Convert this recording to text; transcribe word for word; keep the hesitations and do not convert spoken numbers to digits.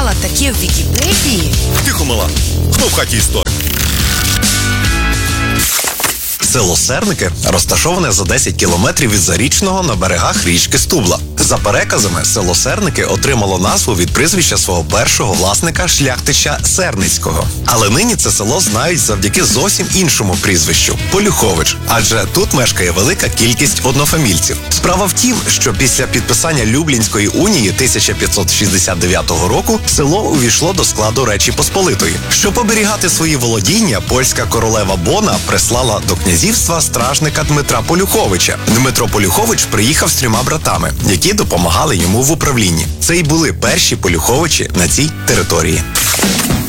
прочитала таке в Вікіпедії. Тихо, мала. Хто в хаті історія? Село Серники розташоване за десять кілометрів від Зарічного на берегах річки Стубла. За переказами, село Серники отримало назву від прізвища свого першого власника шляхтича Серницького. Але нині це село знають завдяки зовсім іншому прізвищу – Полюхович, адже тут мешкає велика кількість однофамільців. Справа в тім, що після підписання Люблінської унії тисяча п'ятсот шістдесят дев'ятого року село увійшло до складу Речі Посполитої. Щоб оберігати свої володіння, польська королева Бона прислала до князівства стражника Дмитра Полюховича. Дмитро Полюхович приїхав з трьома братами, які допомагали йому в управлінні. Це й були перші Полюховичі на цій території.